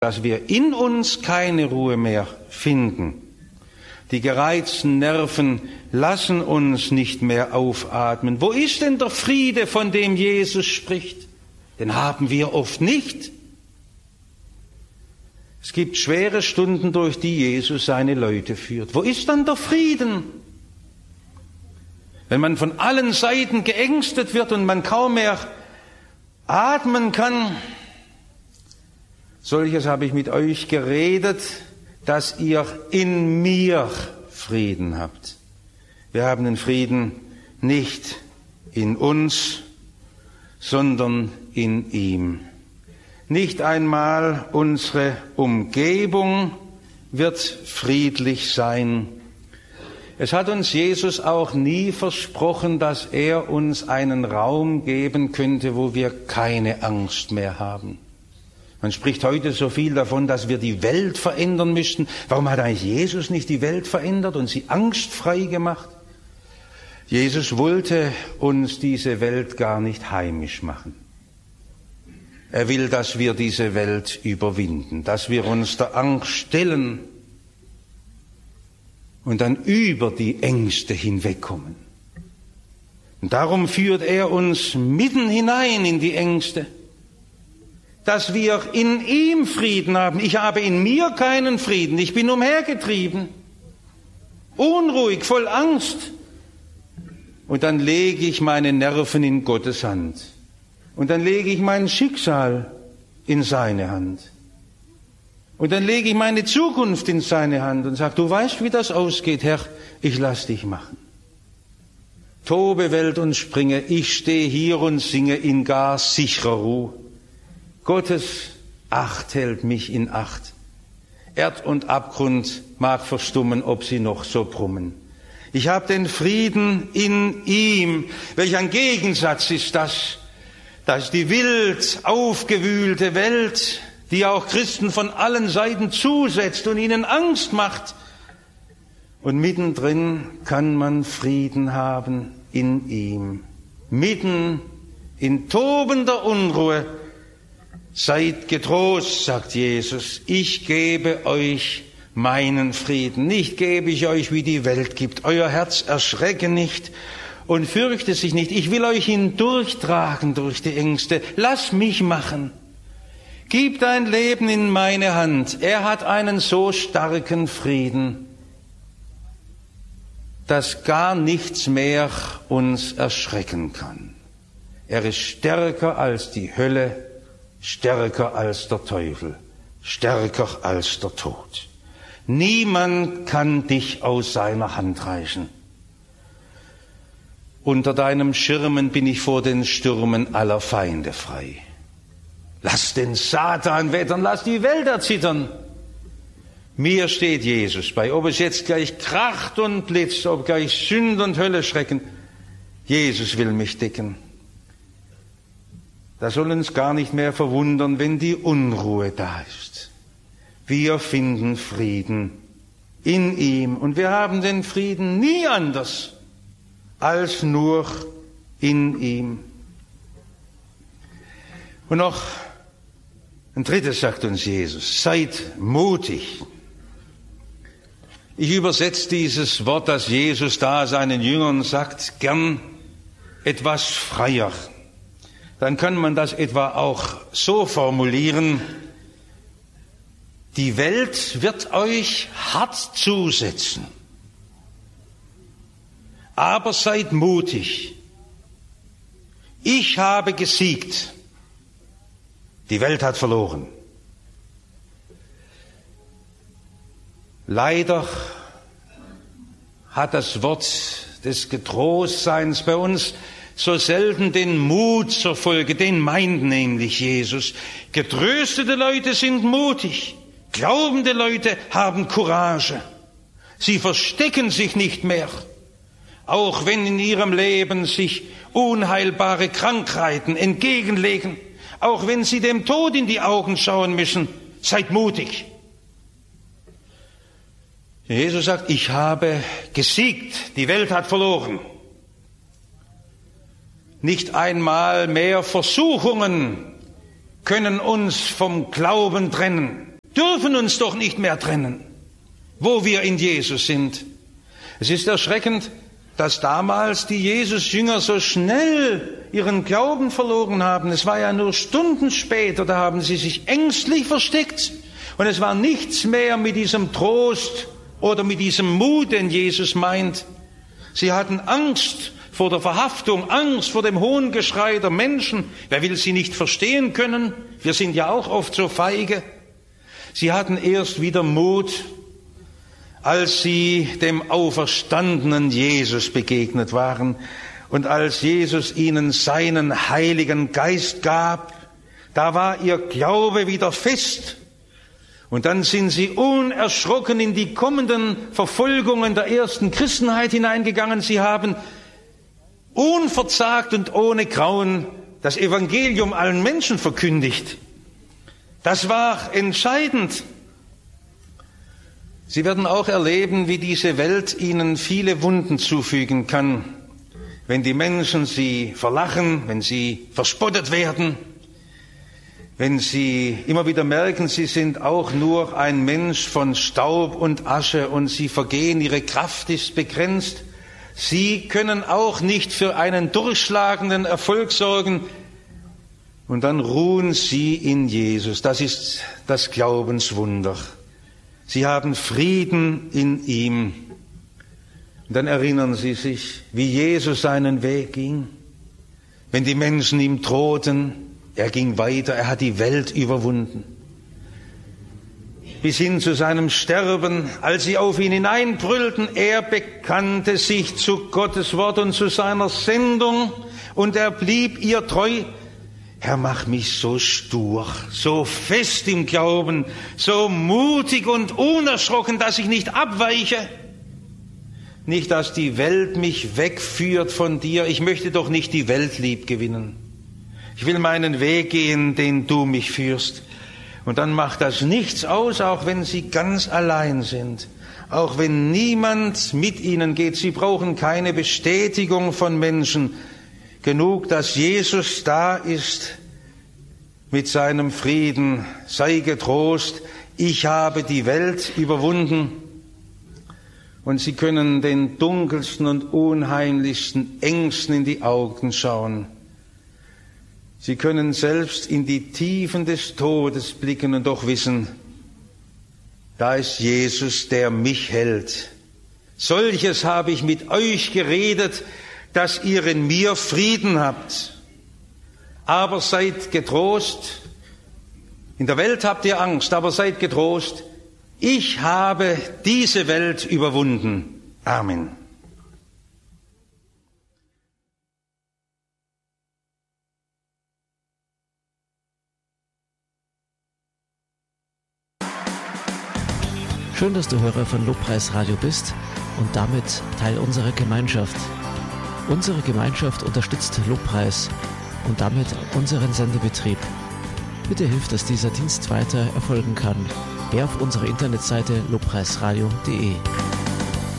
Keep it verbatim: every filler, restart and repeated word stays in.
dass wir in uns keine Ruhe mehr finden. Die gereizten Nerven lassen uns nicht mehr aufatmen. Wo ist denn der Friede, von dem Jesus spricht? Den haben wir oft nicht. Es gibt schwere Stunden, durch die Jesus seine Leute führt. Wo ist dann der Frieden? Wenn man von allen Seiten geängstet wird und man kaum mehr atmen kann. Solches habe ich mit euch geredet, dass ihr in mir Frieden habt. Wir haben den Frieden nicht in uns, sondern in ihm. Nicht einmal unsere Umgebung wird friedlich sein. Es hat uns Jesus auch nie versprochen, dass er uns einen Raum geben könnte, wo wir keine Angst mehr haben. Man spricht heute so viel davon, dass wir die Welt verändern müssten. Warum hat eigentlich Jesus nicht die Welt verändert und sie angstfrei gemacht? Jesus wollte uns diese Welt gar nicht heimisch machen. Er will, dass wir diese Welt überwinden, dass wir uns der Angst stellen und dann über die Ängste hinwegkommen. Und darum führt er uns mitten hinein in die Ängste, dass wir in ihm Frieden haben. Ich habe in mir keinen Frieden, ich bin umhergetrieben, unruhig, voll Angst. Und dann lege ich meine Nerven in Gottes Hand. Und dann lege ich mein Schicksal in seine Hand. Und dann lege ich meine Zukunft in seine Hand und sage, du weißt, wie das ausgeht, Herr, ich lass dich machen. Tobe Welt und springe, ich stehe hier und singe in gar sicherer Ruhe. Gottes Acht hält mich in Acht. Erd und Abgrund mag verstummen, ob sie noch so brummen. Ich habe den Frieden in ihm. Welch ein Gegensatz ist das? Das ist die wild aufgewühlte Welt, die auch Christen von allen Seiten zusetzt und ihnen Angst macht. Und mittendrin kann man Frieden haben in ihm. Mitten in tobender Unruhe. Seid getrost, sagt Jesus, ich gebe euch meinen Frieden. Nicht gebe ich euch, wie die Welt gibt. Euer Herz erschrecke nicht und fürchte sich nicht. Ich will euch hindurchtragen durch die Ängste. Lass mich machen. Gib dein Leben in meine Hand. Er hat einen so starken Frieden, dass gar nichts mehr uns erschrecken kann. Er ist stärker als die Hölle, stärker als der Teufel, stärker als der Tod. Niemand kann dich aus seiner Hand reißen. Unter deinem Schirmen bin ich vor den Stürmen aller Feinde frei. Lass den Satan wettern, lass die Welt erzittern. Mir steht Jesus bei, ob es jetzt gleich kracht und blitzt, ob gleich Sünde und Hölle schrecken. Jesus will mich decken. Da soll uns gar nicht mehr verwundern, wenn die Unruhe da ist. Wir finden Frieden in ihm und wir haben den Frieden nie anders als nur in ihm. Und noch ein drittes sagt uns Jesus, seid mutig. Ich übersetze dieses Wort, das Jesus da seinen Jüngern sagt, gern etwas freier. Dann kann man das etwa auch so formulieren, die Welt wird euch hart zusetzen, aber seid mutig. Ich habe gesiegt, die Welt hat verloren. Leider hat das Wort des Getrostseins bei uns so selten den Mut zur Folge, den meint nämlich Jesus. Getröstete Leute sind mutig, glaubende Leute haben Courage. Sie verstecken sich nicht mehr, auch wenn in ihrem Leben sich unheilbare Krankheiten entgegenlegen, auch wenn sie dem Tod in die Augen schauen müssen. Seid mutig. Jesus sagt, ich habe gesiegt, die Welt hat verloren. Nicht einmal mehr Versuchungen können uns vom Glauben trennen. dürfen uns doch nicht mehr trennen, wo wir in Jesus sind. Es ist erschreckend, dass damals die Jesus-Jünger so schnell ihren Glauben verloren haben. Es war ja nur Stunden später, da haben sie sich ängstlich versteckt. Und es war nichts mehr mit diesem Trost oder mit diesem Mut, den Jesus meint. Sie hatten Angst vor der Verhaftung, Angst vor dem Hohngeschrei der Menschen. Wer will sie nicht verstehen können? Wir sind ja auch oft so feige. Sie hatten erst wieder Mut, als sie dem auferstandenen Jesus begegnet waren und als Jesus ihnen seinen Heiligen Geist gab. Da war ihr Glaube wieder fest. Und dann sind sie unerschrocken in die kommenden Verfolgungen der ersten Christenheit hineingegangen. Sie haben unverzagt und ohne Grauen das Evangelium allen Menschen verkündigt. Das war entscheidend. Sie werden auch erleben, wie diese Welt ihnen viele Wunden zufügen kann, wenn die Menschen sie verlachen, wenn sie verspottet werden, wenn sie immer wieder merken, sie sind auch nur ein Mensch von Staub und Asche und sie vergehen, ihre Kraft ist begrenzt. Sie können auch nicht für einen durchschlagenden Erfolg sorgen. Und dann ruhen sie in Jesus. Das ist das Glaubenswunder. Sie haben Frieden in ihm. Und dann erinnern sie sich, wie Jesus seinen Weg ging. Wenn die Menschen ihm drohten, er ging weiter, er hat die Welt überwunden. Bis hin zu seinem Sterben, als sie auf ihn hineinbrüllten, er bekannte sich zu Gottes Wort und zu seiner Sendung und er blieb ihr treu. Herr, mach mich so stur, so fest im Glauben, so mutig und unerschrocken, dass ich nicht abweiche. Nicht, dass die Welt mich wegführt von dir. Ich möchte doch nicht die Welt lieb gewinnen. Ich will meinen Weg gehen, den du mich führst. Und dann macht das nichts aus, auch wenn sie ganz allein sind. Auch wenn niemand mit ihnen geht. Sie brauchen keine Bestätigung von Menschen. Genug, dass Jesus da ist mit seinem Frieden. Sei getrost, ich habe die Welt überwunden. Und sie können den dunkelsten und unheimlichsten Ängsten in die Augen schauen. Sie können selbst in die Tiefen des Todes blicken und doch wissen, da ist Jesus, der mich hält. Solches habe ich mit euch geredet, dass ihr in mir Frieden habt. Aber seid getrost. In der Welt habt ihr Angst, aber seid getrost. Ich habe diese Welt überwunden. Amen. Schön, dass du Hörer von Lobpreis Radio bist und damit Teil unserer Gemeinschaft. Unsere Gemeinschaft unterstützt Lobpreis und damit unseren Sendebetrieb. Bitte hilf, dass dieser Dienst weiter erfolgen kann. Geh auf unsere Internetseite lobpreisradio punkt de.